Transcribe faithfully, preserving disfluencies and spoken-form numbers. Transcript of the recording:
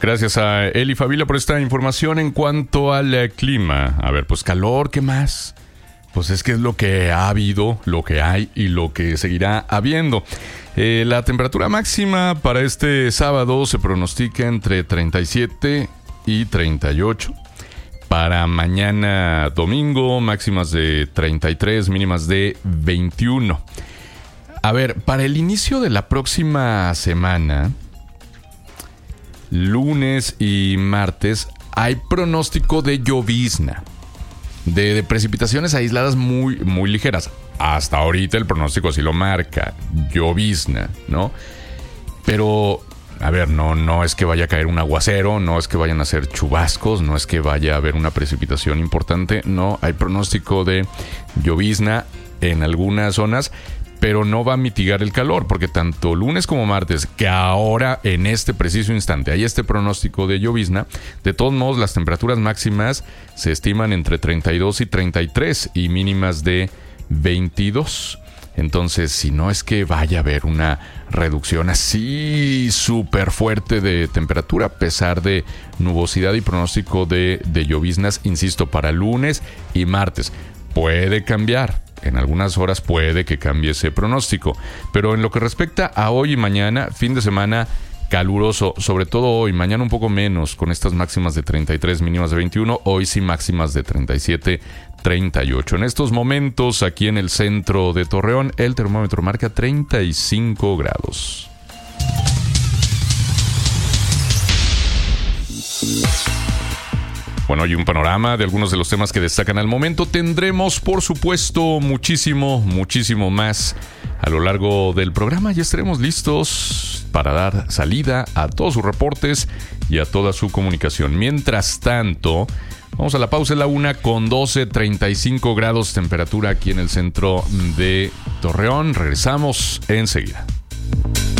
Gracias a Eli Favila por esta información en cuanto al eh, clima. A ver, pues calor, ¿qué más? Pues es que es lo que ha habido, lo que hay y lo que seguirá habiendo. Eh, la temperatura máxima para este sábado se pronostica entre treinta y siete y treinta y ocho. Para mañana domingo, máximas de treinta y tres, mínimas de veintiuno. A ver, para el inicio de la próxima semana, lunes y martes, hay pronóstico de llovizna, de, de precipitaciones aisladas muy, muy ligeras. Hasta ahorita el pronóstico así lo marca, llovizna, ¿no? Pero, a ver, no, no es que vaya a caer un aguacero, no es que vayan a ser chubascos, no es que vaya a haber una precipitación importante, no, hay pronóstico de llovizna en algunas zonas, pero no va a mitigar el calor, porque tanto lunes como martes, que ahora en este preciso instante hay este pronóstico de llovizna, de todos modos las temperaturas máximas se estiman entre treinta y dos y treinta y tres y mínimas de veintidós. Entonces, si no es que vaya a haber una reducción así súper fuerte de temperatura, a pesar de nubosidad y pronóstico de, de lloviznas, insisto, para lunes y martes, puede cambiar. En algunas horas puede que cambie ese pronóstico. Pero en lo que respecta a hoy y mañana, fin de semana caluroso, sobre todo hoy, mañana un poco menos, con estas máximas de treinta y tres, mínimas de veintiuno, hoy sí máximas de treinta y siete, treinta y ocho. En estos momentos, aquí en el centro de Torreón, el termómetro marca treinta y cinco grados. Bueno, y un panorama de algunos de los temas que destacan al momento. Tendremos, por supuesto, muchísimo, muchísimo más a lo largo del programa. Ya estaremos listos para dar salida a todos sus reportes y a toda su comunicación. Mientras tanto, vamos a la pausa, en la una con doce, treinta y cinco grados temperatura aquí en el centro de Torreón. Regresamos enseguida.